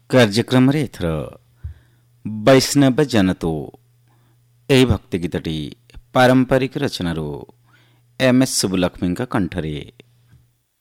କାର୍ଯ୍ୟକ୍ରମରେ ଏଥର ବୈଷ୍ଣବ ଜନତୋ ଏହି ଭକ୍ତି ଗୀତଟି ପାରମ୍ପରିକ ରଚନାରୁ ଏମ୍ ଏସ୍ ସୁବୁଲକ୍ଷ୍ମୀଙ୍କ କଣ୍ଠରେ।